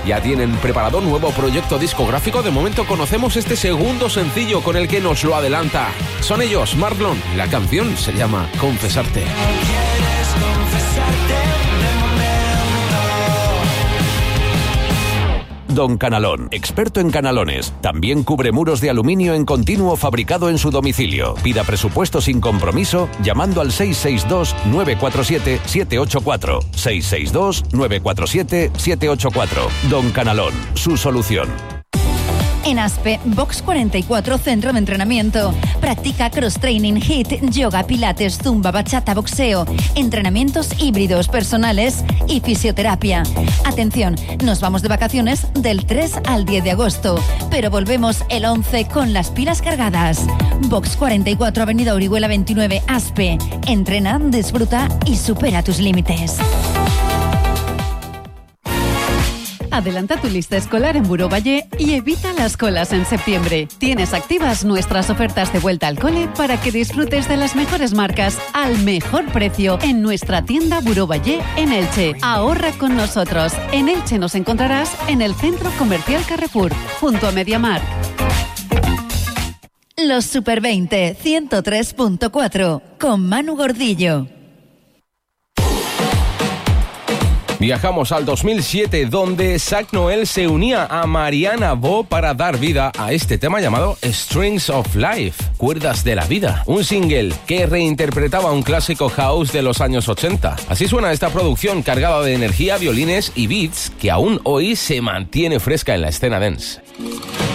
Ya tienen preparado nuevo proyecto discográfico. De momento conocemos este segundo sencillo con el que nos lo adelanta. Son ellos, Marlon. La canción se llama Confesarte. ¿Quieres confesarte? Don Canalón, experto en canalones. También cubre muros de aluminio en continuo fabricado en su domicilio. Pida presupuesto sin compromiso llamando al 662-947-784. 662-947-784. Don Canalón, su solución. En Aspe, Box 44 Centro de Entrenamiento. Practica cross-training, HIIT, yoga, pilates, zumba, bachata, boxeo, entrenamientos híbridos personales y fisioterapia. Atención, nos vamos de vacaciones del 3 al 10 de agosto, pero volvemos el 11 con las pilas cargadas. Box 44, Avenida Orihuela 29, Aspe. Entrena, disfruta y supera tus límites. Adelanta tu lista escolar en Buró Valle y evita las colas en septiembre. Tienes activas nuestras ofertas de vuelta al cole para que disfrutes de las mejores marcas al mejor precio en nuestra tienda Buró Valle en Elche. Ahorra con nosotros. En Elche nos encontrarás en el Centro Comercial Carrefour, junto a MediaMarkt. Los Super 20 103.4 con Manu Gordillo. Viajamos al 2007, donde Zach Noel se unía a Mariana Bo para dar vida a este tema llamado Strings of Life, Cuerdas de la Vida, un single que reinterpretaba un clásico house de los años 80. Así suena esta producción cargada de energía, violines y beats que aún hoy se mantiene fresca en la escena dance.